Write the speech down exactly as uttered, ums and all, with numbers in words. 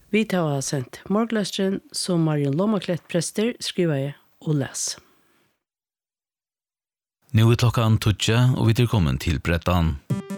Vi tar sendt morgenløsteren som Marion Lommaklett prester skriver jeg og les. Nå er klokkan tutje, og vi er kommet til Brettan.